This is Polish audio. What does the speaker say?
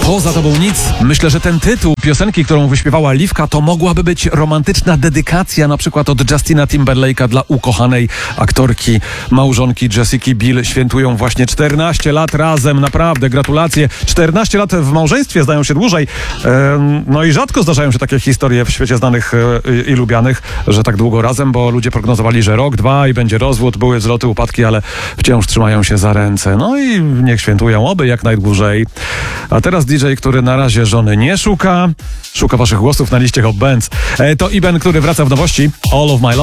Poza tobą nic. Myślę, że ten tytuł piosenki, którą wyśpiewała Liwka, to mogłaby być romantyczna dedykacja na przykład od Justina Timberlake'a dla ukochanej aktorki, małżonki Jessica Biel. Świętują właśnie 14 lat razem, naprawdę gratulacje. 14 lat w małżeństwie, zdają się dłużej. No i rzadko zdarzają się takie historie w świecie znanych i lubianych, że tak długo razem, bo ludzie prognozowali, że rok, dwa i będzie rozwód, były wzloty, upadki, ale wciąż trzymają się za ręce. No i niech świętują oby jak najdłużej. A teraz DJ, który na razie żony nie szuka waszych głosów na liście Hot Bands. To Iben, który wraca w nowości. All of My Love.